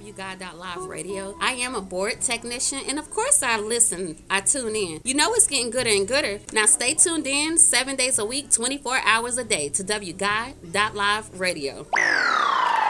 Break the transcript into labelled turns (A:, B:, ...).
A: WGuide.live radio. I am a board technician, and of course I listen, I tune in. You know it's getting gooder and gooder. Now stay tuned in 7 days a week, 24 hours a day to WGuide.live radio.